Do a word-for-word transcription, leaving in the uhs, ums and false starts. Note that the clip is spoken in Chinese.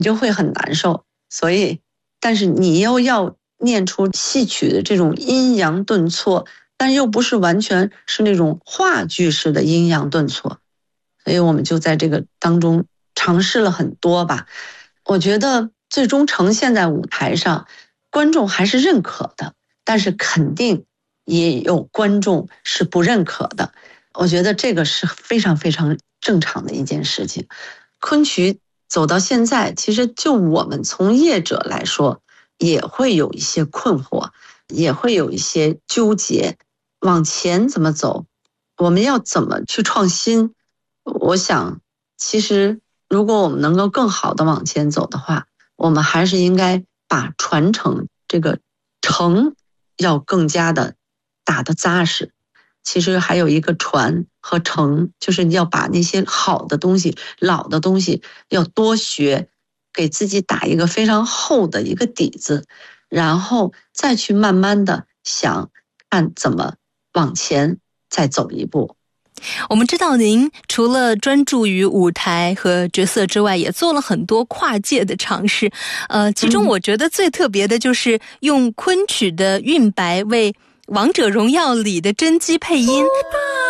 你就会很难受。所以，但是你又要念出戏曲的这种阴阳顿挫，但又不是完全是那种话剧式的阴阳顿挫，所以我们就在这个当中尝试了很多吧。我觉得最终呈现在舞台上，观众还是认可的，但是肯定也有观众是不认可的。我觉得这个是非常非常正常的一件事情。昆曲走到现在，其实就我们从业者来说，也会有一些困惑，也会有一些纠结，往前怎么走，我们要怎么去创新。我想其实如果我们能够更好的往前走的话，我们还是应该把传承这个承要更加的打得扎实。其实还有一个传和承，就是要把那些好的东西、老的东西要多学，给自己打一个非常厚的一个底子，然后再去慢慢的想看怎么往前再走一步。 我们知道您除了专注于舞台和角色之外，也做了很多跨界的尝试。呃，其中我觉得最特别的就是用昆曲的韵白为《王者荣耀》里的甄姬配音。